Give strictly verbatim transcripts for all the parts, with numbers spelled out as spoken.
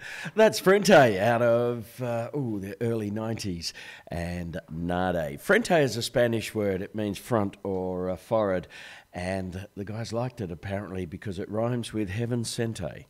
That's Frente out of uh, ooh, the early nineties and Nade. Frente is a Spanish word. It means front or uh, forehead. And the guys liked it apparently because it rhymes with heaven sente.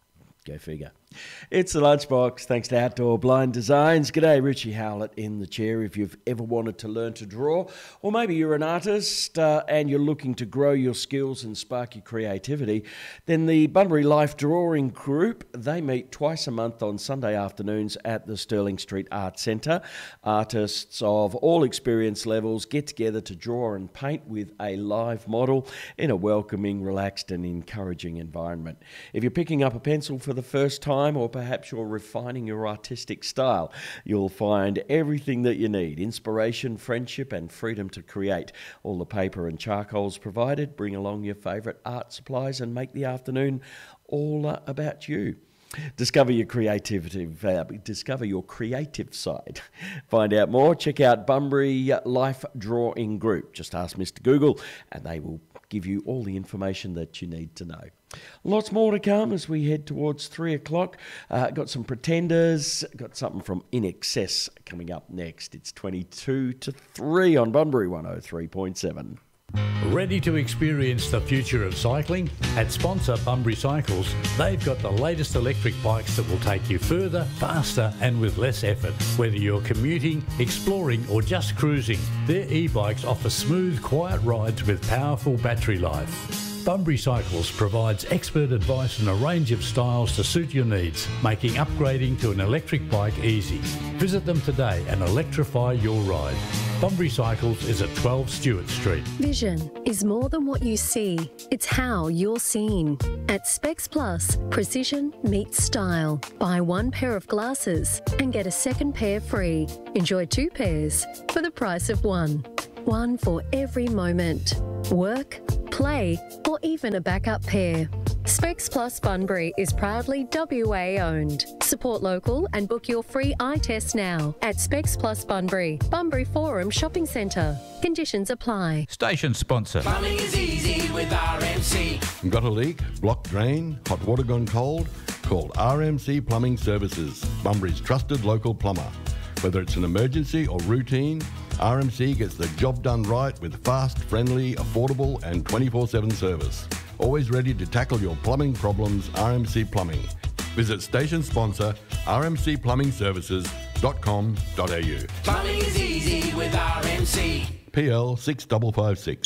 Go figure. It's the Lunchbox, thanks to Outdoor Blind Designs. G'day, Richie Howlett in the chair. If you've ever wanted to learn to draw, or maybe you're an artist uh, and you're looking to grow your skills and spark your creativity, then the Bunbury Life Drawing Group, they meet twice a month on Sunday afternoons at the Stirling Street Art Centre. Artists of all experience levels get together to draw and paint with a live model in a welcoming, relaxed and encouraging environment. If you're picking up a pencil for the first time, or perhaps you're refining your artistic style, you'll find everything that you need: inspiration, friendship and freedom to create. All the paper and charcoals provided. Bring along your favourite art supplies and make the afternoon all uh, about you. Discover your creativity, uh, discover your creative side. Find out more, check out Bunbury Life Drawing Group. Just ask Mister Google and they will give you all the information that you need to know. Lots more to come as we head towards three o'clock. Uh, got some Pretenders, got something from In Excess coming up next. It's twenty-two to three on Bunbury one oh three point seven. Ready to experience the future of cycling? At sponsor Bunbury Cycles, they've got the latest electric bikes that will take you further, faster and with less effort. Whether you're commuting, exploring or just cruising, their e-bikes offer smooth, quiet rides with powerful battery life. Bunbury Cycles provides expert advice and a range of styles to suit your needs, making upgrading to an electric bike easy. Visit them today and electrify your ride. Bunbury Cycles is at twelve Stewart Street. Vision is more than what you see, it's how you're seen. At Specs Plus, precision meets style. Buy one pair of glasses and get a second pair free. Enjoy two pairs for the price of one. One for every moment. Work, play, or even a backup pair. Specs Plus Bunbury is proudly W A owned. Support local and book your free eye test now at Specs Plus Bunbury, Bunbury Forum Shopping Centre. Conditions apply. Station sponsor. Plumbing is easy with R M C. Got a leak, blocked drain, hot water gone cold? Call R M C Plumbing Services, Bunbury's trusted local plumber. Whether it's an emergency or routine, R M C gets the job done right with fast, friendly, affordable and twenty-four seven service. Always ready to tackle your plumbing problems, R M C Plumbing. Visit station sponsor r m c plumbing services dot com dot a u. Plumbing is easy with R M C. P L six five five six.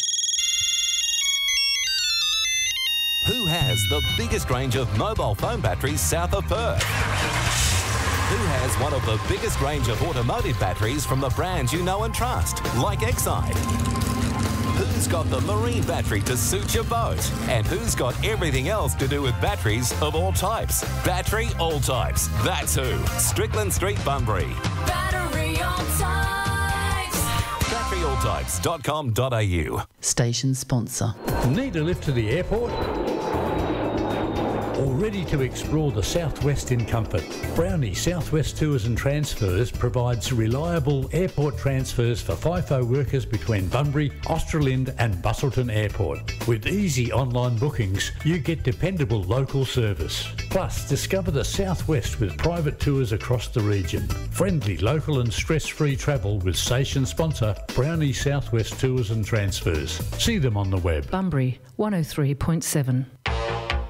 Who has the biggest range of mobile phone batteries south of Perth? Who has one of the biggest range of automotive batteries from the brands you know and trust, like Exide? Who's got the marine battery to suit your boat? And who's got everything else to do with batteries of all types? Battery All Types. That's who. Strickland Street, Bunbury. Battery all types. battery all types dot com dot a u. Station sponsor. Need a lift to the airport? Or ready to explore the Southwest in comfort? Brownie Southwest Tours and Transfers provides reliable airport transfers for FIFO workers between Bunbury, Australind and Busselton Airport. With easy online bookings, you get dependable local service. Plus, discover the Southwest with private tours across the region. Friendly, local and stress-free travel with station sponsor Brownie Southwest Tours and Transfers. See them on the web. Bunbury one oh three point seven.